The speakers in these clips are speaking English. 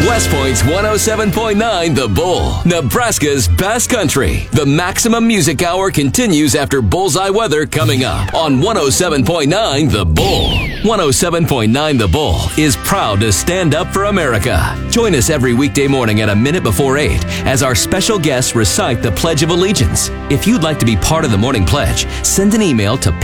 West Point's 107.9 The Bull, Nebraska's best country. The Maximum Music Hour continues after Bullseye Weather coming up on 107.9 The Bull. 107.9 The Bull is proud to stand up for America. Join us every weekday morning at a minute before 8 as our special guests recite the Pledge of Allegiance. If you'd like to be part of the morning pledge, send an email to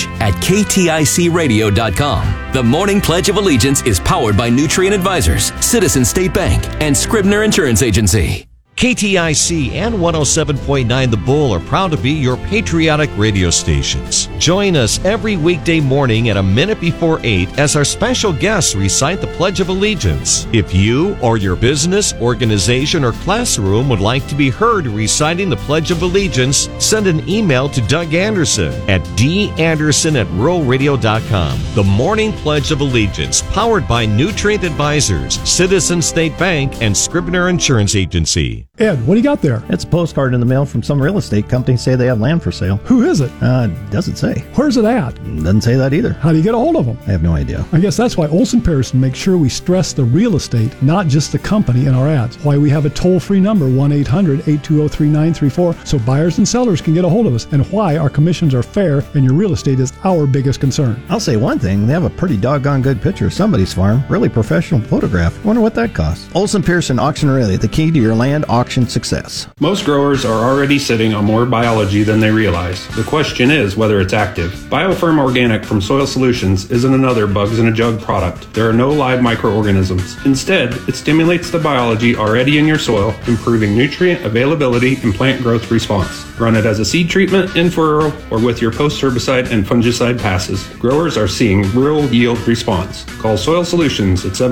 pledge@kticradio.com. The Morning Pledge of Allegiance is powered by Nutrient Advisors, Citizen State Bank, and Scribner Insurance Agency. KTIC and 107.9 The Bull are proud to be your patriotic radio stations. Join us every weekday morning at a minute before 8 as our special guests recite the Pledge of Allegiance. If you or your business, organization, or classroom would like to be heard reciting the Pledge of Allegiance, send an email to Doug Anderson at danderson@ruralradio.com. The Morning Pledge of Allegiance, powered by Nutrient Advisors, Citizen State Bank, and Scribner Insurance Agency. Ed, what do you got there? It's a postcard in the mail from some real estate company say they have land for sale. Who is it? Doesn't say. Where's it at? Doesn't say that either. How do you get a hold of them? I have no idea. I guess that's why Olson Pearson makes sure we stress the real estate, not just the company in our ads. Why we have a toll-free number, 1-800-820-3934, so buyers and sellers can get a hold of us, and why our commissions are fair and your real estate is our biggest concern. I'll say one thing. They have a pretty doggone good picture of somebody's farm. Really professional photograph. Wonder what that costs. Olson Pearson Auction Australia, the key to your land auction success. Most growers are already sitting on more biology than they realize. The question is whether it's active. BioFirm Organic from Soil Solutions isn't another bugs in a jug product. There are no live microorganisms. Instead, it stimulates the biology already in your soil, improving nutrient availability and plant growth response. Run it as a seed treatment, in furrow, or with your post-herbicide and fungicide passes. Growers are seeing real yield response. Call Soil Solutions at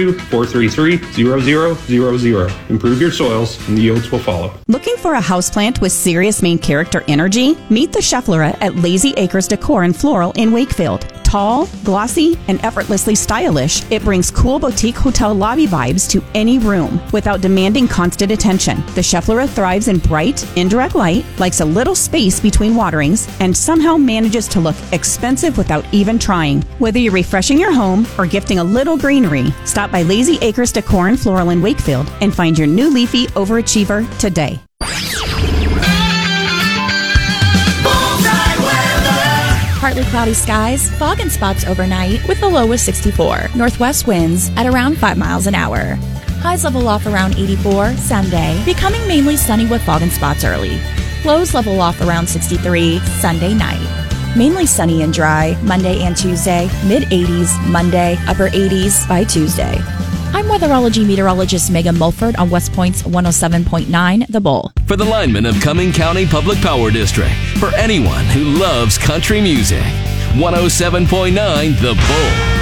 712-433-0000. Improve your soils and the yields will follow. Looking for a houseplant with serious main character energy? Meet the Schefflera at Lazy Acres Decor and Floral in Wakefield. Tall, glossy, and effortlessly stylish, it brings cool boutique hotel lobby vibes to any room without demanding constant attention. The Schefflera thrives in bright, indirect light, likes a little space between waterings, and somehow manages to look expensive without even trying. Whether you're refreshing your home or gifting a little greenery, stop by Lazy Acres Decor and Floral in Wakefield and find your new leafy overachiever today. Partly cloudy skies, fog and spots overnight with a low of 64. Northwest winds at around 5 miles an hour. Highs level off around 84 Sunday, becoming mainly sunny with fog and spots early. Lows level off around 63 Sunday night. Mainly sunny and dry Monday and Tuesday, mid-80s Monday, upper 80s by Tuesday. I'm weatherology meteorologist Megan Mulford on West Point's 107.9 The Bull. For the linemen of Cumming County Public Power District, for anyone who loves country music, 107.9 The Bull.